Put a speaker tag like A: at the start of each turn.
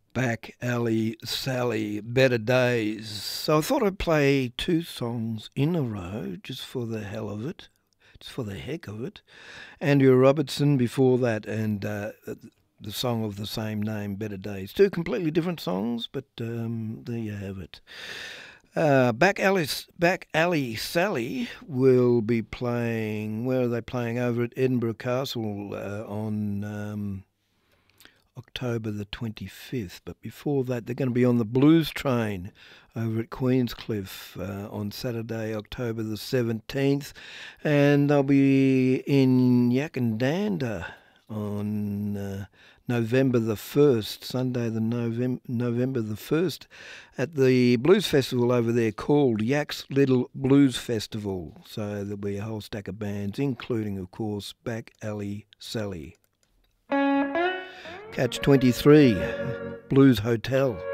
A: Back Alley Sally, Better Days. So I thought I'd play two songs in a row just for the hell of it, just for the heck of it. Andrew Robertson before that, and the song of the same name, Better Days. Two completely different songs, but there you have it. Back Alley Sally will be playing. Where are they playing? Over at Edinburgh Castle on October the 25th. But before that, they're going to be on the Blues Train over at Queenscliff on Saturday, October the 17th. And they'll be in Yakandanda on November the 1st, Sunday the November the 1st, at the blues festival over there called Yak's Little Blues Festival. So there'll be a whole stack of bands, including, of course, Back Alley Sally. Catch 23, Blues Hotel.